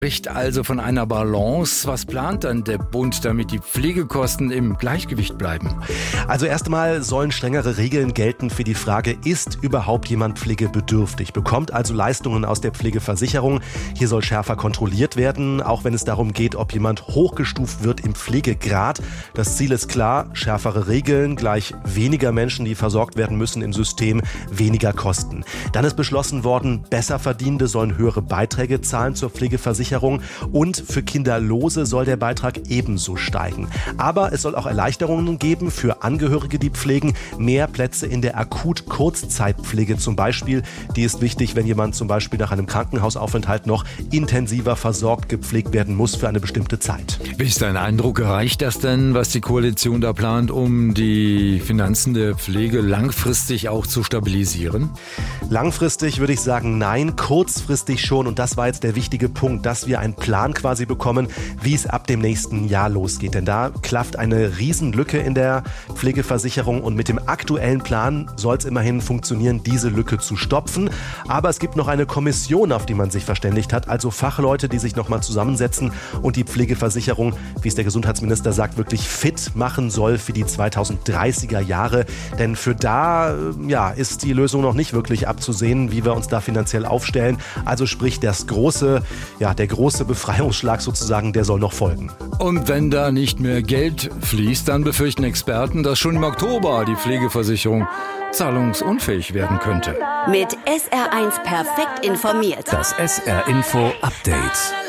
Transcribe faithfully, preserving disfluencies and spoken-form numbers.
Spricht also von einer Balance. Was plant dann der Bund, damit die Pflegekosten im Gleichgewicht bleiben? Also erst einmal sollen strengere Regeln gelten für die Frage, ist überhaupt jemand pflegebedürftig? Bekommt also Leistungen aus der Pflegeversicherung? Hier soll schärfer kontrolliert werden, auch wenn es darum geht, ob jemand hochgestuft wird im Pflegegrad. Das Ziel ist klar, schärfere Regeln, gleich weniger Menschen, die versorgt werden müssen im System, weniger Kosten. Dann ist beschlossen worden, Besserverdienende sollen höhere Beiträge zahlen zur Pflegeversicherung. Und für Kinderlose soll der Beitrag ebenso steigen. Aber es soll auch Erleichterungen geben für Angehörige, die pflegen. Mehr Plätze in der Akut-Kurzzeitpflege zum Beispiel. Die ist wichtig, wenn jemand zum Beispiel nach einem Krankenhausaufenthalt noch intensiver versorgt, gepflegt werden muss für eine bestimmte Zeit. Wie ist dein Eindruck? Reicht das denn, was die Koalition da plant, um die Finanzen der Pflege langfristig auch zu stabilisieren? Langfristig würde ich sagen, nein. Kurzfristig schon. Und das war jetzt der wichtige Punkt, dass wir einen Plan quasi bekommen, wie es ab dem nächsten Jahr losgeht. Denn da klafft eine Riesenlücke in der Pflegeversicherung und mit dem aktuellen Plan soll es immerhin funktionieren, diese Lücke zu stopfen. Aber es gibt noch eine Kommission, auf die man sich verständigt hat, also Fachleute, die sich nochmal zusammensetzen und die Pflegeversicherung, wie es der Gesundheitsminister sagt, wirklich fit machen soll für die zweitausenddreißiger Jahre. Denn für da ja, ist die Lösung noch nicht wirklich abzusehen, wie wir uns da finanziell aufstellen. Also sprich, das große Ja, der große Befreiungsschlag sozusagen, der soll noch folgen. Und wenn da nicht mehr Geld fließt, dann befürchten Experten, dass schon im Oktober die Pflegeversicherung zahlungsunfähig werden könnte. Mit S R eins perfekt informiert. Das S R Info Update.